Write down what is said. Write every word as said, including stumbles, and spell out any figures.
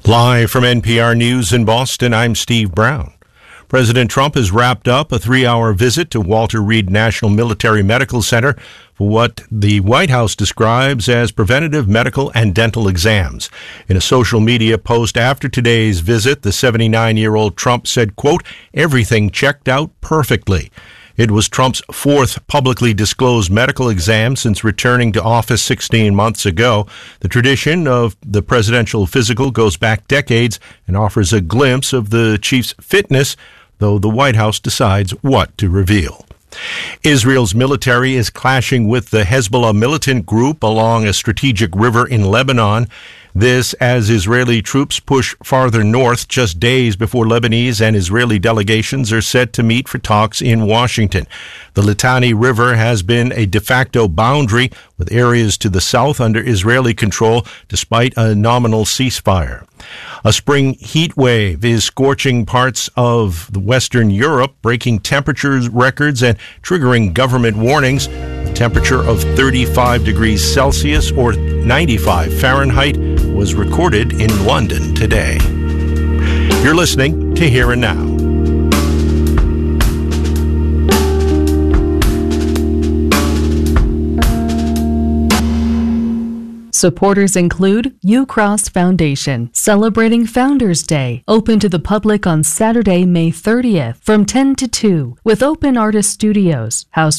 Live from N P R News in Boston, I'm Steve Brown. President Trump has wrapped up a three-hour visit to Walter Reed National Military Medical Center for what the White House describes as preventative medical and dental exams. In a social media post after today's visit, the seventy-nine-year-old Trump said, quote, "Everything checked out perfectly." It was Trump's fourth publicly disclosed medical exam since returning to office sixteen months ago. The tradition of the presidential physical goes back decades and offers a glimpse of the chief's fitness, though the White House decides what to reveal. Israel's military is clashing with the Hezbollah militant group along a strategic river in Lebanon. This as Israeli troops push farther north just days before Lebanese and Israeli delegations are set to meet for talks in Washington. The Litani River has been a de facto boundary with areas to the south under Israeli control despite a nominal ceasefire. A spring heat wave is scorching parts of Western Europe, breaking temperature records and triggering government warnings. A temperature of thirty-five degrees Celsius or ninety-five Fahrenheit was recorded in London today. You're listening to Here and Now. Supporters include UCross Foundation, celebrating Founders Day, open to the public on Saturday, May thirtieth from ten to two, with Open Artist Studios, house